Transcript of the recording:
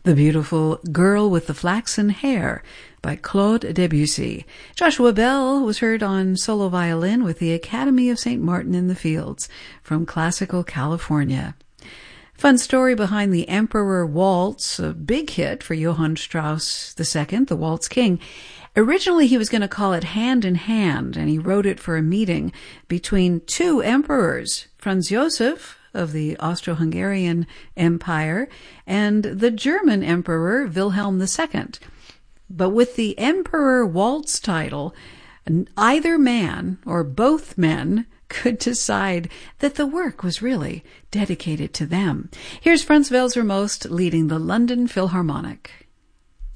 the beautiful Girl with the Flaxen Hair by Claude Debussy. Joshua Bell was heard on solo violin with the Academy of St. Martin in the Fields from Classical California. Fun story behind the Emperor Waltz, a big hit for Johann Strauss II, the Waltz King. Originally, he was going to call it Hand in Hand, and he wrote it for a meeting between two emperors, Franz Joseph of the Austro-Hungarian Empire and the German Emperor Wilhelm II. But with the Emperor Waltz title, either man or both men could decide that the work was really dedicated to them. Here's Franz Welser-Most leading the London Philharmonic.